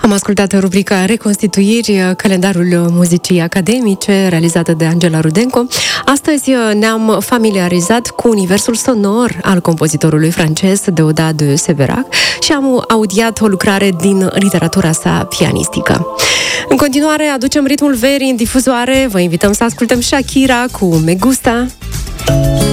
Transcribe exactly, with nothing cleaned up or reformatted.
Am ascultat rubrica Reconstituiri, calendarul muzicii academice, realizată de Angela Rudenco. Astăzi ne-am familiarizat cu universul sonor al compozitorului francez Deodat de Séverac și am audiat o lucrare din literatura sa pianistică. În continuare, aducem ritmul verii în difuzoare. Vă invităm să ascultăm Shakira cu Me Gusta.